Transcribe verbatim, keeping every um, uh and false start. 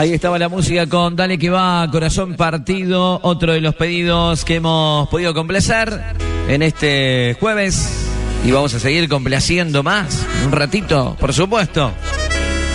Ahí estaba la música con Dale que va, Corazón Partido, otro de los pedidos que hemos podido complacer en este jueves. Y vamos a seguir complaciendo más, un ratito, por supuesto.